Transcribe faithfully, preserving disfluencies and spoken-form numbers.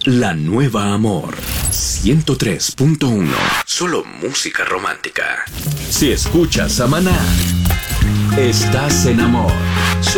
La nueva Amor ciento tres punto uno. Solo música romántica. Si escuchas a Maná, estás en amor.